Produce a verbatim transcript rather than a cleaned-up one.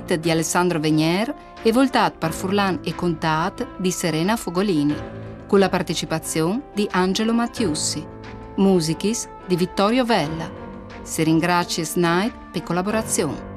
scrit di Alessandro Venier e voltat per Furlan e Contat di Serena Fogolini, con la partecipazione di Angelo Mattiussi, musichis di Vittorio Vella. Si ringrazia Snide per collaborazione.